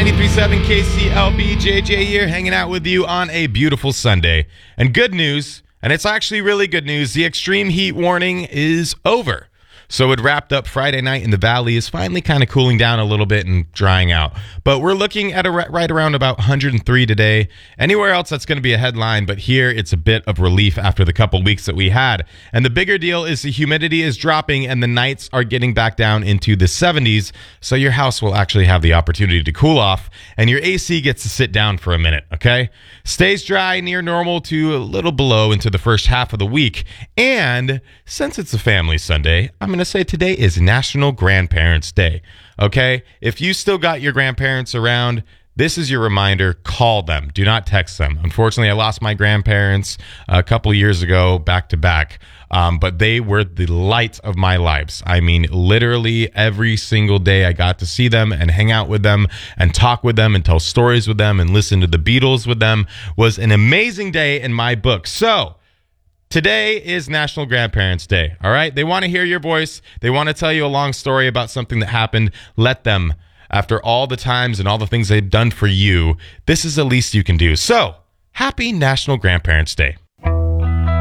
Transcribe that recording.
93.7 KCLB, JJ here, hanging out with you on a beautiful Sunday. And good news, and it's actually really good news, the extreme heat warning is over. So it wrapped up Friday night, and the valley is finally kind of cooling down a little bit and drying out. But we're looking at right around about 103 today. Anywhere else, that's going to be a headline, but here it's a bit of relief after the couple weeks that we had. And the bigger deal is the humidity is dropping, and the nights are getting back down into the 70s, so your house will actually have the opportunity to cool off, and your AC gets to sit down for a minute, okay? Stays dry near normal to a little below into the first half of the week. And since it's a family Sunday, I'm going to say today is National Grandparents' Day, okay? If you still got your grandparents around, this is your reminder. Call them. Do not text them. Unfortunately, I lost my grandparents a couple of years ago back to back, but they were the light of my lives. I mean, literally every single day I got to see them and hang out with them and talk with them and tell stories with them and listen to the Beatles with them. Was an amazing day in my book. So today is National Grandparents' Day, all right? They want to hear your voice. They want to tell you a long story about something that happened. Let them. After all the times and all the things they've done for you, this is the least you can do. So, happy National Grandparents' Day.